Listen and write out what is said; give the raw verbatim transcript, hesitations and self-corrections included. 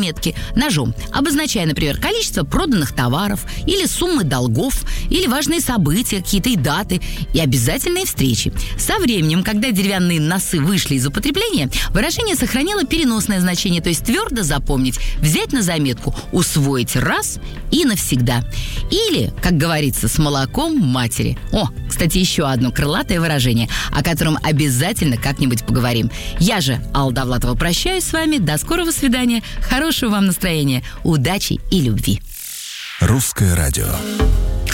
заметки ножом, обозначая, например, количество проданных товаров, или суммы долгов, или важные события, какие-то и даты, и обязательные встречи. Со временем, когда деревянные носы вышли из употребления, выражение сохранило переносное значение, то есть твердо запомнить, взять на заметку, усвоить раз и навсегда. Или, как говорится, с молоком матери. О, кстати, еще одно крылатое выражение, о котором обязательно как-нибудь поговорим. Я же, Алла Довлатова, прощаюсь с вами. До скорого свидания. Хорошего вам настроения, удачи и любви. Русское радио.